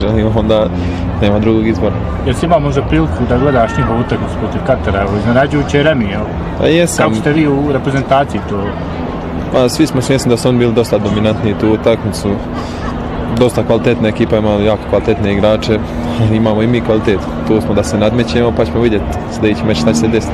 onda nema drugog izbora. Jesi imao možda priliku da gledaš njihovu utakmicu protiv Katara, iznenađujuće remi, jel? Pa jesam. Kako ste vi u reprezentaciji to? Pa svi smo svjesni da su oni bili dosta dominantni tu utakmicu. Dosta kvalitetna ekipa, imamo jako kvalitetne igrače, imamo i mi kvalitet. Tu smo da se nadmećemo pa ćemo vidjeti sljedeći meč šta će se desiti.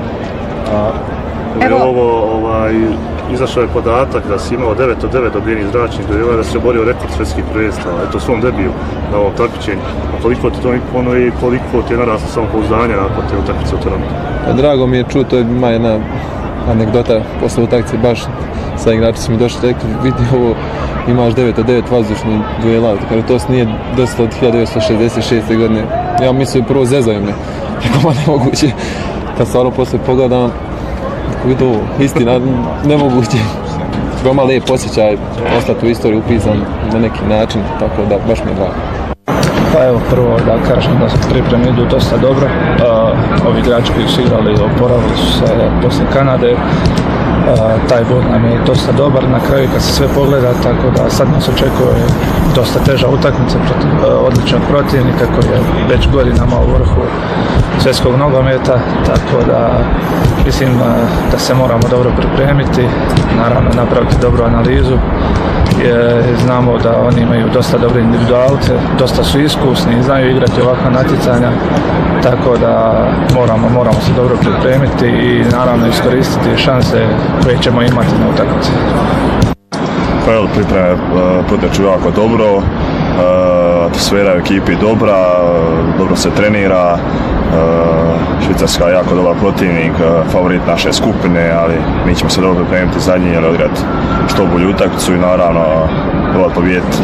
Izašao je podatak da si imao 9 od 9 dobijenih zračnih duela, da se borio rekord svjetskih prvjenstava, eto svom debiju na ovom takmičenju. A koliko ti to ono i koliko ti je naraslo samopouzdanje nakon te utakmice u Torontu? Drago mi je čuti, to je ima jedna anegdota posle utakmice, baš sa igrači su mi došli rekli, vidi ovo, imaš 9 od 9 vazdušnih duela, kaže to nije dosta od 1966. godine. Ja mislim prvo zezaju me, tako ma nemoguće, kad stvarno posle pogledam, vidu ovo, istina, nemoguće. Veoma lijep osjećaj, ostati u istoriju upisan na neki način, tako da baš mi je drago. Pa evo, prvo da kažem da pripreme idu dosta dobro. Ovi igrači koji su igrali oporavili su se posle Kanade. Taj bod nam je dosta dobar na kraju kad se sve pogleda, tako da sad nas očekuje dosta teža utakmica protiv odličnog protivnika koji je već godinama u vrhu svjetskog nogometa, tako da mislim da se moramo dobro pripremiti, naravno napraviti dobru analizu. Znamo da oni imaju dosta dobre individualce, dosta su iskusni i znaju igrati ovakva natjecanja, tako da moramo se dobro pripremiti i naravno iskoristiti šanse koje ćemo imati na utakmici. Pa evo, pripreme poteču jako dobro, atmosfera u ekipi dobra, dobro se trenira, Švicarska je jako dobar protivnik, favorit naše skupine, ali mi ćemo se dobro pripremiti zadnji ili odigrati što bolju utakmicu i naravno probat pobijediti.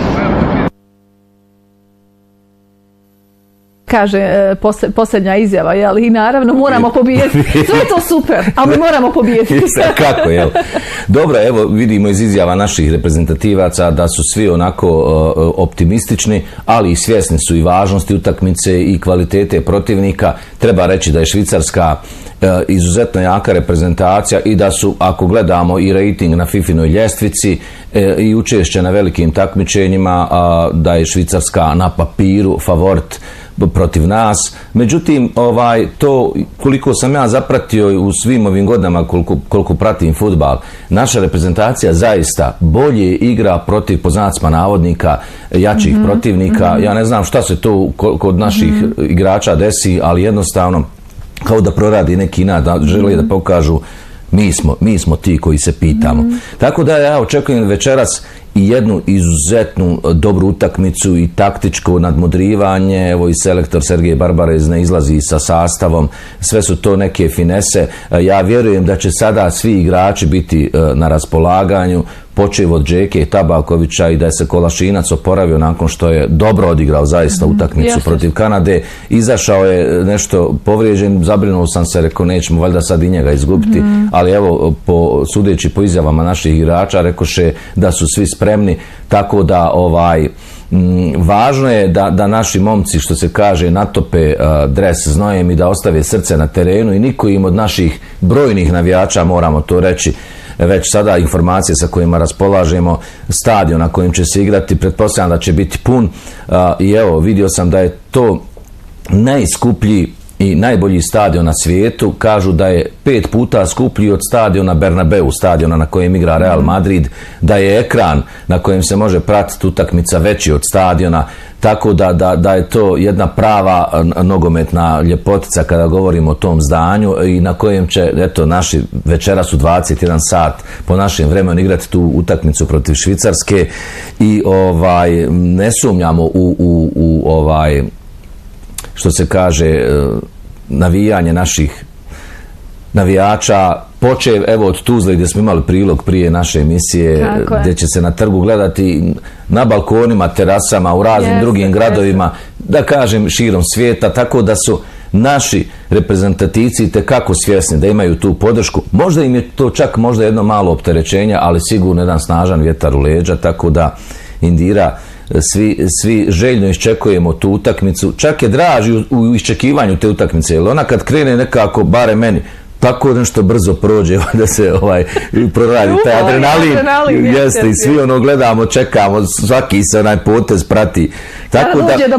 Kaže posljednja izjava, jel? I naravno moramo pobijediti. Sve je to super, ali moramo pobijediti. Kako, jel? Dobro, evo vidimo iz izjava naših reprezentativaca da su svi onako optimistični, ali i svjesni su i važnosti utakmice i kvalitete protivnika. Treba reći da je Švicarska izuzetno jaka reprezentacija i da su, ako gledamo i rating na FIFInoj ljestvici i učešće na velikim takmičenjima, da je Švicarska na papiru favorit protiv nas. Međutim, to koliko sam ja zapratio u svim ovim godinama koliko pratim fudbal, naša reprezentacija zaista bolje igra protiv, po znacima navodnika, jačih protivnika. Ja ne znam šta se to kod naših igrača desi, ali jednostavno kao da proradi neki inat, da žele da pokažu mi smo ti koji se pitamo. Tako da ja očekujem večeras i jednu izuzetnu dobru utakmicu i taktičko nadmudrivanje. Evo i selektor Sergej Barbarez ne izlazi sa sastavom, sve su to neke finese. Ja vjerujem da će sada svi igrači biti na raspolaganju, počev od Džeke Tabakovića i da je se Kolašinac oporavio nakon što je dobro odigrao zaista utakmicu protiv Kanade. Izašao je nešto povrijeđen, zabrinuo sam se, rekao nećemo valjda sad i njega izgubiti, ali evo sudeći po izjavama naših igrača rekoše da su svi spremni, tako da važno je da naši momci, što se kaže, natope dres znojem i da ostave srce na terenu i niko im od naših brojnih navijača, moramo to reći, već sada informacije sa kojima raspolažemo, stadion na kojem će se igrati, pretpostavljam da će biti pun i evo, vidio sam da je to najskuplji i najbolji stadion na svijetu. Kažu da je 5 puta skuplji od stadiona Bernabeu, stadiona na kojem igra Real Madrid, da je ekran na kojem se može pratiti utakmica veći od stadiona, tako da je to jedna prava nogometna ljepotica kada govorimo o tom zdanju i na kojem će, eto, naši večeras u 21 sat po našem vremenu igrati tu utakmicu protiv Švicarske i ne sumnjamo u što se kaže navijanje naših navijača, počev evo od Tuzle gdje smo imali prilog prije naše emisije, gdje će se na trgu gledati, na balkonima, terasama, u raznim drugim gradovima, da kažem širom svijeta, tako da su naši reprezentativci tekako svjesni da imaju tu podršku. Možda im je to čak možda jedno malo opterećenje, ali sigurno jedan snažan vjetar u leđa, tako da Indira, svi željno iščekujemo tu utakmicu, čak je draži u iščekivanju te utakmice, jer ona kad krene nekako, bare meni, tako nešto brzo prođe da se proradi taj adrenalin, jeste, i svi ono gledamo, čekamo, svaki se onaj potez prati. Tako da